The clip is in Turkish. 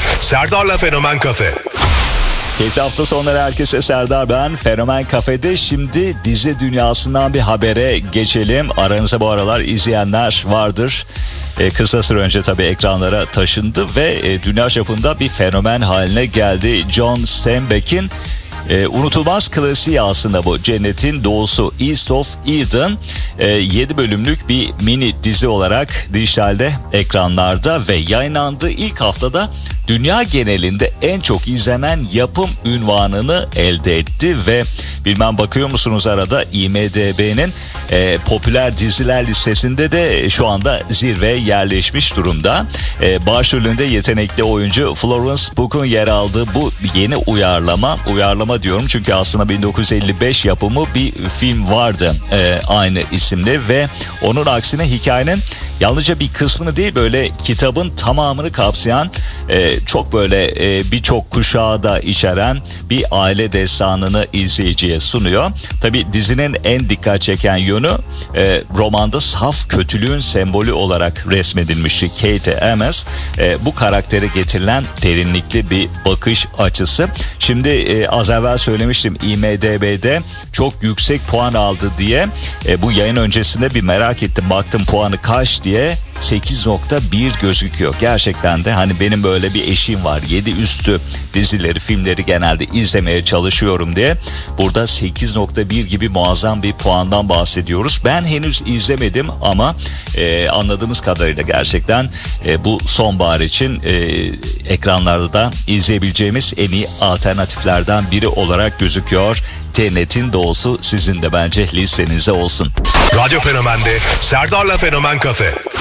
Serdar'la Fenomen Kafe. Keyifli hafta sonları herkese, Serdar ben. Fenomen Kafe'de şimdi dizi dünyasından bir habere geçelim. Aranızda bu aralar izleyenler vardır. Kısa süre önce tabii ekranlara taşındı ve dünya çapında bir fenomen haline geldi. John Steinbeck'in unutulmaz klasiği aslında bu. Cennetin Doğusu, East of Eden. 7 bölümlük bir mini dizi olarak dijitalde ekranlarda ve yayınlandığı ilk haftada dünya genelinde en çok izlenen yapım unvanını elde etti ve bilmem bakıyor musunuz arada, IMDb'nin popüler diziler listesinde de şu anda zirveye yerleşmiş durumda. Başrolünde yetenekli oyuncu Florence Pugh'un yer aldığı bu yeni uyarlama diyorum çünkü aslında 1955 yapımı bir film vardı aynı isimli ve onun aksine hikayenin yalnızca bir kısmını değil, böyle kitabın tamamını kapsayan, çok böyle birçok kuşağı da içeren bir aile destanını izleyiciye sunuyor. Tabii dizinin en dikkat çeken yönü romanda saf kötülüğün sembolü olarak resmedilmişti Kate Ames. Bu karaktere getirilen derinlikli bir bakış açısı. Şimdi az evvel söylemiştim, IMDb'de çok yüksek puan aldı diye. Bu yayın öncesinde bir merak ettim, baktım puanı kaç diye. 8.1 gözüküyor. Gerçekten de hani benim böyle bir eşiğim var. 7 üstü dizileri, filmleri genelde izlemeye çalışıyorum diye. Burada 8.1 gibi muazzam bir puandan bahsediyoruz. Ben henüz izlemedim ama anladığımız kadarıyla gerçekten bu sonbahar için ekranlarda da izleyebileceğimiz en iyi alternatiflerden biri olarak gözüküyor. Cennetin Doğusu sizin de bence listenize olsun. Radyo Fenomen'de Serdar'la Fenomen Kafe.